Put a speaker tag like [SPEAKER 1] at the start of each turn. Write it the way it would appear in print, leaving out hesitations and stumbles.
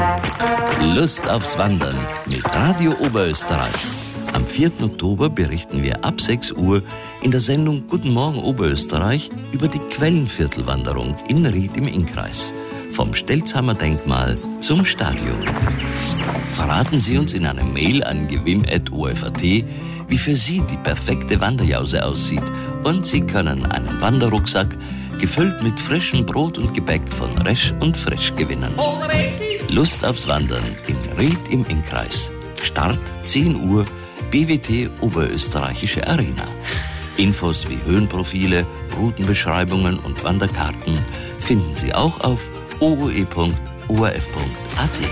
[SPEAKER 1] Lust aufs Wandern mit Radio Oberösterreich. Am 4. Oktober berichten wir ab 6 Uhr in der Sendung Guten Morgen Oberösterreich über die Quellenviertelwanderung in Ried im Innkreis. Vom Stelzheimer Denkmal zum Stadion. Verraten Sie uns in einer Mail an gewinn@orf.at, wie für Sie die perfekte Wanderjause aussieht, und Sie können einen Wanderrucksack gefüllt mit frischem Brot und Gebäck von Resch und Frisch gewinnen. Lust aufs Wandern in Ried im Innkreis. Start 10 Uhr, BWT Oberösterreichische Arena. Infos wie Höhenprofile, Routenbeschreibungen und Wanderkarten finden Sie auch auf ooe.orf.at.